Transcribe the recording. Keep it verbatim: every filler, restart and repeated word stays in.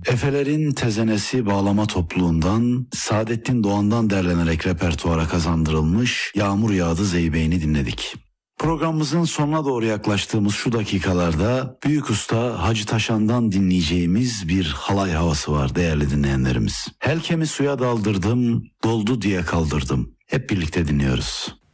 Efelerin Tezenesi bağlama topluluğundan Saadettin Doğan'dan derlenerek repertuara kazandırılmış Yağmur Yağdı Zeybe'ni dinledik. Programımızın sonuna doğru yaklaştığımız şu dakikalarda Büyük Usta Hacı Taşan'dan dinleyeceğimiz bir halay havası var değerli dinleyenlerimiz. Helkemi suya daldırdım, doldu diye kaldırdım. Hep birlikte dinliyoruz.